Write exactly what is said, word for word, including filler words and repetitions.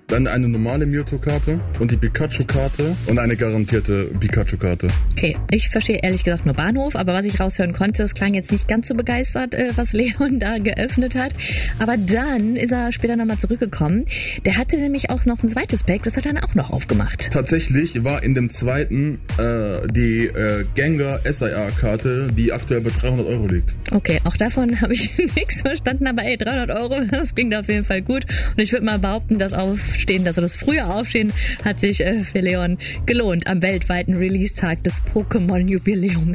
dann eine normale Mewtwo-Karte und die Pikachu-Karte und eine garantierte Pikachu-Karte. Okay, ich verstehe ehrlich gesagt nur Bahnhof, aber was ich raushören konnte, es klang jetzt nicht ganz so begeistert, äh, was Leon da geöffnet hat. Aber dann ist er später nochmal zurückgekommen. Der hatte nämlich auch noch ein zweites Pack, das hat er dann auch noch aufgemacht. Tatsächlich war in dem zweiten äh, die äh, Gengar S I A-Karte, die aktuell bei dreihundert Euro liegt. Okay, auch davon habe ich nichts verstanden, aber ey, dreihundert Euro, das klingt auf jeden Fall gut. Und ich würde mal behaupten, das Aufstehen, also das frühe Aufstehen hat sich äh, für Leon gelohnt am weltweiten Release-Tag des Pokémon-Jubiläums.